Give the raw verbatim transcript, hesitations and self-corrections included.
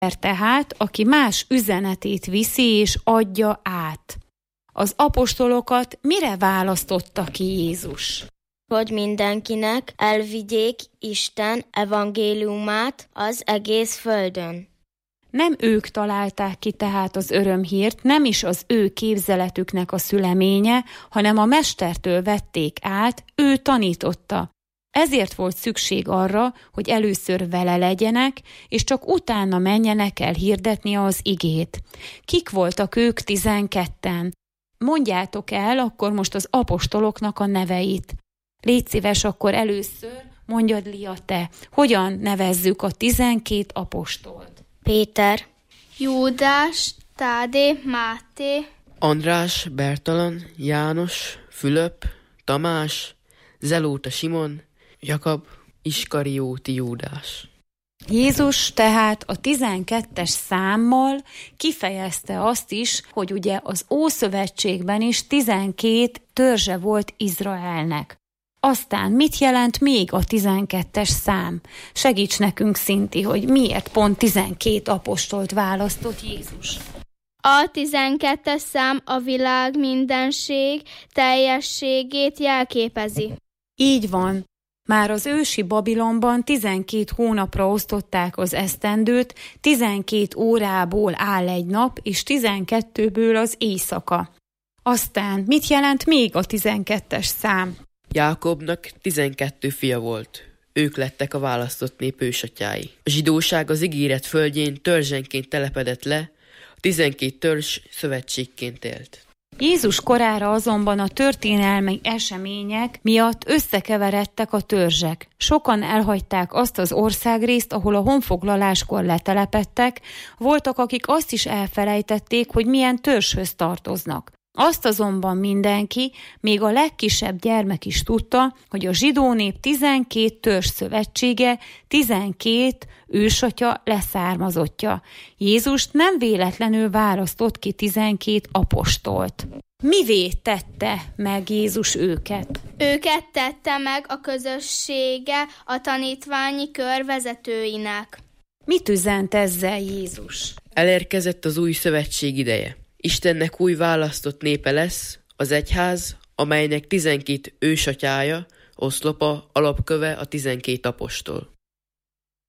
tehát, aki más üzenetét viszi és adja át. Az apostolokat mire választotta ki Jézus? Hogy mindenkinek elvigyék Isten evangéliumát az egész földön. Nem ők találták ki tehát az örömhírt, nem is az ő képzeletüknek a szüleménye, hanem a mestertől vették át, ő tanította. Ezért volt szükség arra, hogy először vele legyenek, és csak utána menjenek el hirdetni az igét. Kik voltak ők tizenketten? Mondjátok el akkor most az apostoloknak a neveit. Légy szíves, akkor először mondjad, Lia, te. Hogyan nevezzük a tizenkét apostolt? Péter, Júdás, Tádé, Máté, András, Bertalan, János, Fülöp, Tamás, Zelóta Simon, Jakab, Iskarióti Júdás. Jézus tehát a tizenkettes számmal kifejezte azt is, hogy ugye az Ószövetségben is tizenkét törzse volt Izraelnek. Aztán mit jelent még a tizenkettes szám? Segíts nekünk, Szinti, hogy miért pont tizenkét apostolt választott Jézus. A tizenkettes szám a világ mindenség teljességét jelképezi. Így van. Már az ősi Babilonban tizenkét hónapra osztották az esztendőt, tizenkét órából áll egy nap, és tizenkettőből az éjszaka. Aztán mit jelent még a tizenkettes szám? Jákobnak tizenkettő fia volt. Ők lettek a választott nép ősatyái. A zsidóság az ígéret földjén törzsenként telepedett le, a tizenkét törzs szövetségként élt. Jézus korára azonban a történelmi események miatt összekeveredtek a törzsek. Sokan elhagyták azt az országrészt, ahol a honfoglaláskor letelepedtek, voltak, akik azt is elfelejtették, hogy milyen törzshöz tartoznak. Azt azonban mindenki, még a legkisebb gyermek is tudta, hogy a zsidó nép tizenkét törzs szövetsége, tizenkét ősatya leszármazottja. Jézust nem véletlenül választott ki tizenkét apostolt. Mivé tette meg Jézus őket? Őket tette meg a közössége a tanítványi kör vezetőinek. Mit üzent ezzel Jézus? Elérkezett az új szövetség ideje. Istennek új választott népe lesz, az egyház, amelynek tizenkét ősatyája, oszlopa, alapköve a tizenkét apostol.